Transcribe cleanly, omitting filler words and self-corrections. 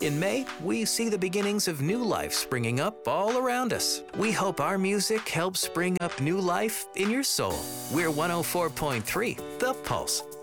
In May, we see the beginnings of new life springing up all around us. We hope our music helps spring up new life in your soul. We're 104.3, The Pulse.